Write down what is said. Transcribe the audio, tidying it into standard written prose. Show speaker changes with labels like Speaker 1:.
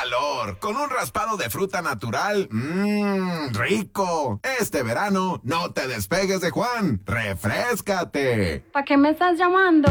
Speaker 1: calor! Con un raspado de fruta natural. ¡Rico! Este verano, no te despegues de Juan. ¡Refréscate!
Speaker 2: ¿Para qué me estás llamando?